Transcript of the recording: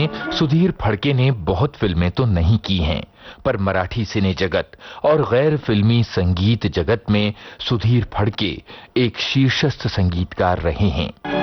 सुधीर फड़के ने बहुत फिल्में तो नहीं की हैं, पर मराठी सिने जगत और गैर फिल्मी संगीत जगत में सुधीर फड़के एक शीर्षस्थ संगीतकार रहे हैं।